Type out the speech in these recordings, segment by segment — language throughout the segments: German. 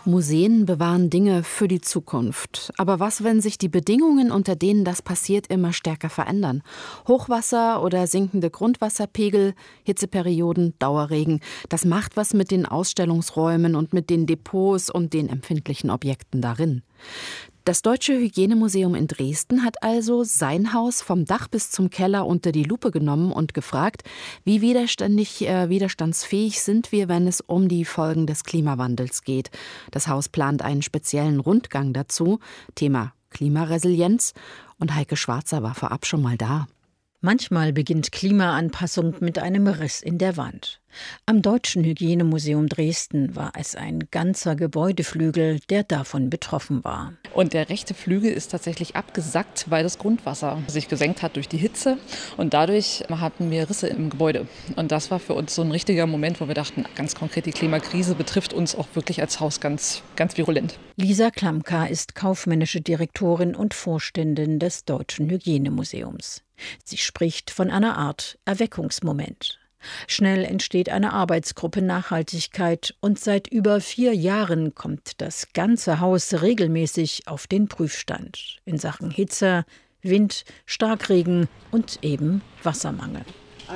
Museen bewahren Dinge für die Zukunft. Aber was, wenn sich die Bedingungen, unter denen das passiert, immer stärker verändern? Hochwasser oder sinkende Grundwasserpegel, Hitzeperioden, Dauerregen. Das macht was mit den Ausstellungsräumen und mit den Depots und den empfindlichen Objekten darin. Das Deutsche Hygienemuseum in Dresden hat also sein Haus vom Dach bis zum Keller unter die Lupe genommen und gefragt, wie widerstandsfähig sind wir, wenn es um die Folgen des Klimawandels geht. Das Haus plant einen speziellen Rundgang dazu, Thema Klimaresilienz, und Heike Schwarzer war vorab schon mal da. Manchmal beginnt Klimaanpassung mit einem Riss in der Wand. Am Deutschen Hygienemuseum Dresden war es ein ganzer Gebäudeflügel, der davon betroffen war. Und der rechte Flügel ist tatsächlich abgesackt, weil das Grundwasser sich gesenkt hat durch die Hitze. Und dadurch hatten wir Risse im Gebäude. Und das war für uns so ein richtiger Moment, wo wir dachten, ganz konkret, die Klimakrise betrifft uns auch wirklich als Haus ganz, ganz virulent. Lisa Klamka ist kaufmännische Direktorin und Vorständin des Deutschen Hygienemuseums. Sie spricht von einer Art Erweckungsmoment. Schnell entsteht eine Arbeitsgruppe Nachhaltigkeit und seit über 4 Jahren kommt das ganze Haus regelmäßig auf den Prüfstand in Sachen Hitze, Wind, Starkregen und eben Wassermangel.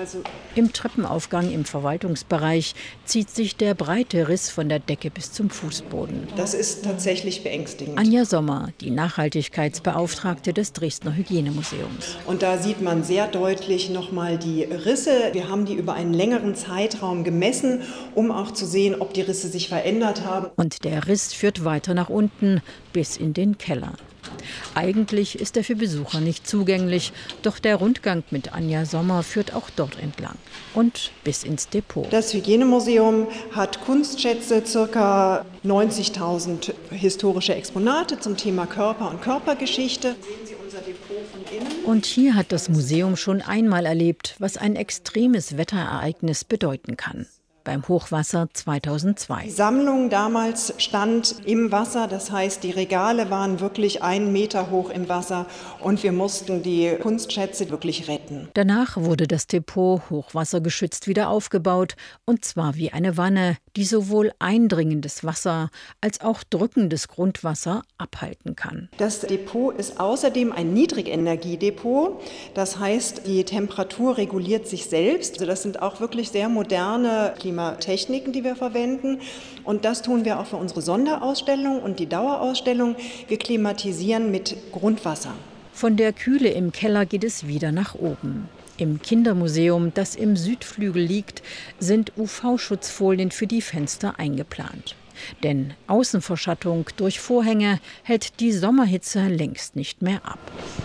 Im Treppenaufgang im Verwaltungsbereich zieht sich der breite Riss von der Decke bis zum Fußboden. Das ist tatsächlich beängstigend. Anja Sommer, die Nachhaltigkeitsbeauftragte des Dresdner Hygienemuseums. Und da sieht man sehr deutlich nochmal die Risse. Wir haben die über einen längeren Zeitraum gemessen, um auch zu sehen, ob die Risse sich verändert haben. Und der Riss führt weiter nach unten bis in den Keller. Eigentlich ist er für Besucher nicht zugänglich, doch der Rundgang mit Anja Sommer führt auch dort entlang und bis ins Depot. Das Hygienemuseum hat Kunstschätze, ca. 90.000 historische Exponate zum Thema Körper und Körpergeschichte. Sehen Sie unser Depot von innen. Und hier hat das Museum schon einmal erlebt, was ein extremes Wetterereignis bedeuten kann. Beim Hochwasser 2002. Die Sammlung damals stand im Wasser, das heißt, die Regale waren wirklich 1 Meter hoch im Wasser und wir mussten die Kunstschätze wirklich retten. Danach wurde das Depot hochwassergeschützt wieder aufgebaut und zwar wie eine Wanne, die sowohl eindringendes Wasser als auch drückendes Grundwasser abhalten kann. Das Depot ist außerdem ein Niedrigenergiedepot, das heißt, die Temperatur reguliert sich selbst. Also das sind auch wirklich sehr moderne Klimatechniken, die wir verwenden. Und das tun wir auch für unsere Sonderausstellung und die Dauerausstellung. Wir klimatisieren mit Grundwasser. Von der Kühle im Keller geht es wieder nach oben. Im Kindermuseum, das im Südflügel liegt, sind UV-Schutzfolien für die Fenster eingeplant. Denn Außenverschattung durch Vorhänge hält die Sommerhitze längst nicht mehr ab.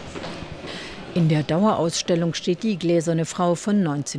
In der Dauerausstellung steht die Gläserne Frau von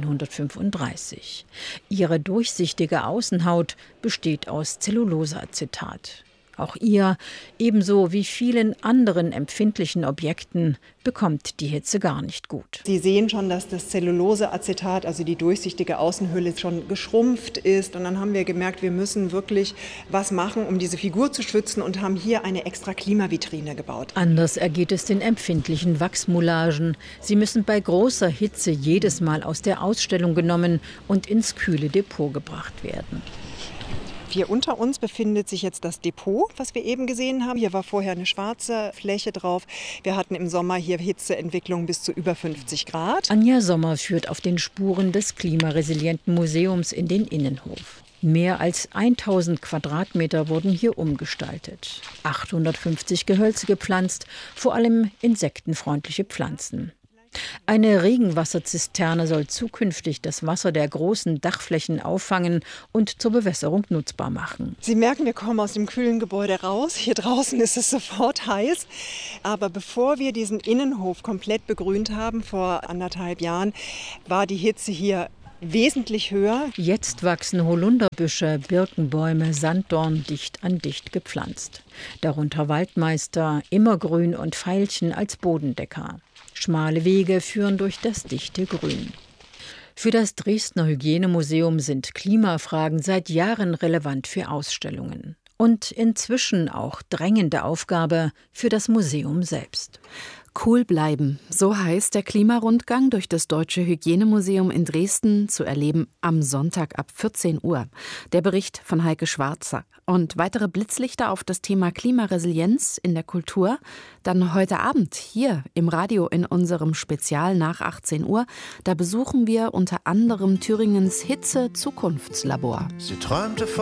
1935. Ihre durchsichtige Außenhaut besteht aus Zelluloseacetat. Auch ihr, ebenso wie vielen anderen empfindlichen Objekten, bekommt die Hitze gar nicht gut. Sie sehen schon, dass das Zelluloseacetat, also die durchsichtige Außenhülle, schon geschrumpft ist. Und dann haben wir gemerkt, wir müssen wirklich was machen, um diese Figur zu schützen und haben hier eine extra Klimavitrine gebaut. Anders ergeht es den empfindlichen Wachsmoulagen. Sie müssen bei großer Hitze jedes Mal aus der Ausstellung genommen und ins kühle Depot gebracht werden. Hier unter uns befindet sich jetzt das Depot, was wir eben gesehen haben. Hier war vorher eine schwarze Fläche drauf. Wir hatten im Sommer hier Hitzeentwicklung bis zu über 50 Grad. Anja Sommer führt auf den Spuren des klimaresilienten Museums in den Innenhof. Mehr als 1000 Quadratmeter wurden hier umgestaltet. 850 Gehölze gepflanzt, vor allem insektenfreundliche Pflanzen. Eine Regenwasserzisterne soll zukünftig das Wasser der großen Dachflächen auffangen und zur Bewässerung nutzbar machen. Sie merken, wir kommen aus dem kühlen Gebäude raus. Hier draußen ist es sofort heiß. Aber bevor wir diesen Innenhof komplett begrünt haben, vor 1,5 Jahren, war die Hitze hier wesentlich höher. Jetzt wachsen Holunderbüsche, Birkenbäume, Sanddorn dicht an dicht gepflanzt. Darunter Waldmeister, Immergrün und Veilchen als Bodendecker. Schmale Wege führen durch das dichte Grün. Für das Dresdner Hygienemuseum sind Klimafragen seit Jahren relevant für Ausstellungen. Und inzwischen auch drängende Aufgabe für das Museum selbst. Cool bleiben, so heißt der Klimarundgang durch das Deutsche Hygienemuseum in Dresden, zu erleben am Sonntag ab 14 Uhr. Der Bericht von Heike Schwarzer. Und weitere Blitzlichter auf das Thema Klimaresilienz in der Kultur dann heute Abend hier im Radio in unserem Spezial nach 18 Uhr. Da besuchen wir unter anderem Thüringens Hitze-Zukunftslabor. Sie träumte von